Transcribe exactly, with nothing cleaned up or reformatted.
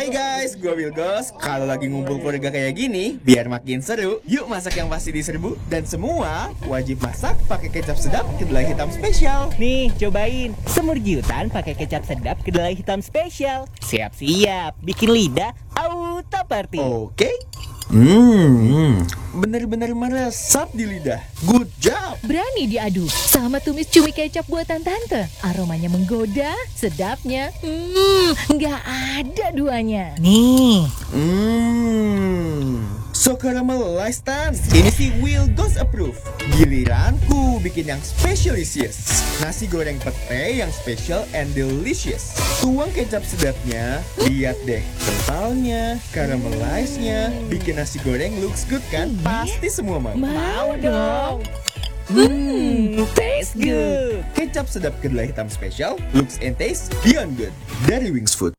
Hai guys, gue Wilgos. Kalau lagi ngumpul keluarga kayak gini, biar makin seru, yuk masak yang pasti diserbu. Dan semua wajib masak pakai kecap sedap kedelai hitam spesial. Nih, cobain semur giutan pakai kecap sedap kedelai hitam spesial. Siap-siap, bikin lidah auto party. Oke. Hmm, bener-bener meresap di lidah. Good job. Berani diadu sama tumis cumi kecap buatan tante. Aromanya menggoda, sedapnya, hmm, nggak ada duanya. Nih, Hmm, so caramelized tan. Ini sih Wilgos approve. Giliranku bikin yang specialisius. Nasi goreng pete yang special and delicious. Tuang kecap sedapnya, lihat deh kentalnya, caramelized-nya, bikin nasi goreng looks good kan? Pasti semua mau. Mau dong. hmm, taste good. Kecap sedap kedelai hitam spesial, looks and taste beyond good. Dari Wings Food.